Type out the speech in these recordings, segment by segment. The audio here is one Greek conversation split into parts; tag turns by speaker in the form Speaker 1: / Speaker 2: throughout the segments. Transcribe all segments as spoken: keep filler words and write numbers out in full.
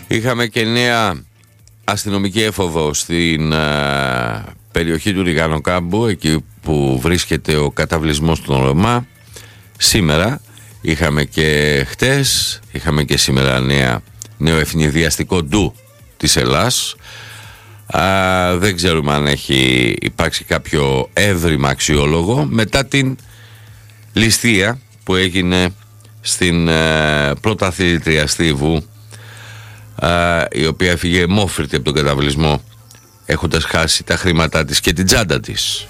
Speaker 1: Είχαμε και νέα αστυνομική έφοδο στην α, περιοχή του Ριγανοκάμπου, εκεί που βρίσκεται ο καταβλισμός των Ρωμά. Σήμερα είχαμε και χτες, είχαμε και σήμερα νέα, νέο ευνηδιαστικό ντου της Ελλάς. Α, δεν ξέρουμε αν έχει υπάρξει κάποιο έβριμα αξιόλογο μετά την ληστεία που έγινε στην ε, πρωταθλήτρια Στίβου, ε, η οποία έφυγε μόφρητη από τον καταβλισμό, έχοντας χάσει τα χρήματά της και την τσάντα της.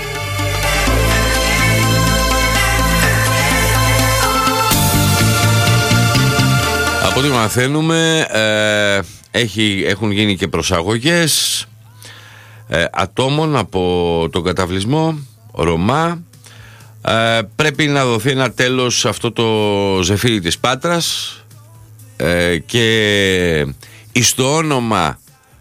Speaker 1: Από ό,τι μαθαίνουμε, ε, έχει, έχουν γίνει και προσαγωγές ε, ατόμων από τον καταβλισμό Ρωμά. Ε, πρέπει να δοθεί ένα τέλος σε αυτό το ζεφύρι της Πάτρας ε, και στο όνομα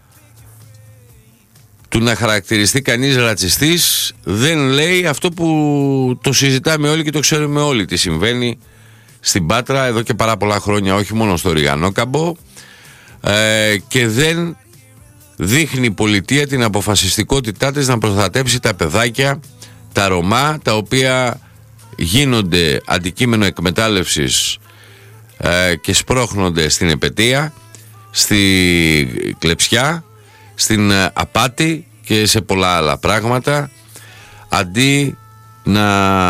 Speaker 1: του να χαρακτηριστεί κανείς ρατσιστής δεν λέει αυτό που το συζητάμε όλοι και το ξέρουμε όλοι τι συμβαίνει στην Πάτρα εδώ και πάρα πολλά χρόνια, όχι μόνο στο Ριγανόκαμπο, ε, και δεν δείχνει η πολιτεία την αποφασιστικότητά της να προστατέψει τα παιδάκια, τα Ρωμά, τα οποία γίνονται αντικείμενο εκμετάλλευσης ε, και σπρώχνονται στην επετεία, στη κλεψιά, στην ε, απάτη και σε πολλά άλλα πράγματα, αντί να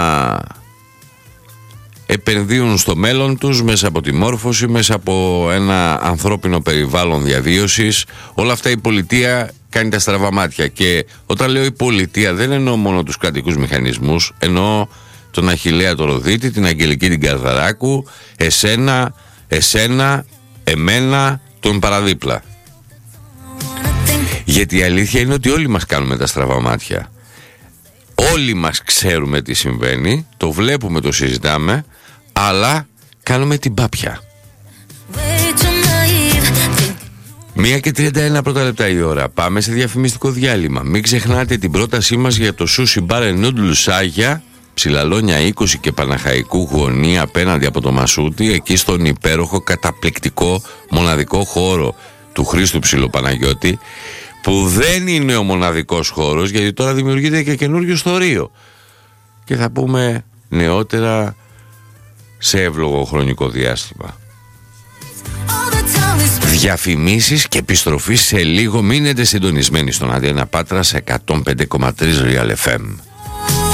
Speaker 1: επενδύουν στο μέλλον τους μέσα από τη μόρφωση, μέσα από ένα ανθρώπινο περιβάλλον διαβίωσης. Όλα αυτά η πολιτεία κάνει τα στραβά μάτια. Και όταν λέω η πολιτεία δεν εννοώ μόνο τους κρατικούς μηχανισμούς, εννοώ τον Αχιλλέα τον Ροδίτη, την Αγγελική την Καρδαράκου, εσένα, εσένα, εμένα, τον παραδίπλα. Γιατί η αλήθεια είναι ότι όλοι μας κάνουμε τα στραβά μάτια. Όλοι μας ξέρουμε τι συμβαίνει, το βλέπουμε, το συζητάμε, αλλά κάνουμε την πάπια. Μία και τριάντα ένα πρώτα λεπτά η ώρα. Πάμε σε διαφημιστικό διάλειμμα. Μην ξεχνάτε την πρότασή μας για το Sushi Bar and Noodles Άγια, Ψηλαλόνια είκοσι και Παναχαϊκού γωνία απέναντι από το Μασούτι, εκεί στον υπέροχο, καταπληκτικό, μοναδικό χώρο του Χρήστου Ψιλοπαναγιώτη, που δεν είναι ο μοναδικός χώρος, γιατί τώρα δημιουργείται και καινούριο στο Ρίο και θα πούμε νεότερα σε εύλογο χρονικό διάστημα. Διαφημίσεις και επιστροφή σε λίγο. Μείνετε συντονισμένοι στον Αντένα Πάτρας εκατόν πέντε κόμμα τρία Real εφ εμ.